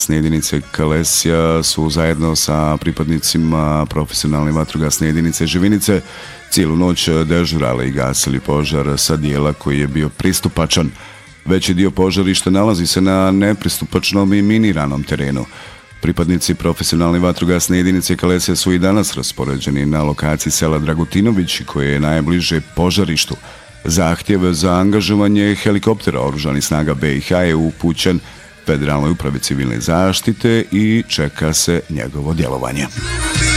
jedinice Kalesija su zajedno sa pripadnicima profesionalne vatrogasne jedinice Živinice cijelu noć dežurali i gasili požar sa dijela koji je bio pristupačan. Veći dio požarišta nalazi se na nepristupačnom i miniranom terenu. Pripadnici profesionalne vatrogasne jedinice Kalesija su i danas raspoređeni na lokaciji sela Dragutinović koje je najbliže požarištu. Zahtjev za angažovanje helikoptera oružanih snaga BiH je upućen Federalnoj upravi civilne zaštite i čeka se njegovo djelovanje.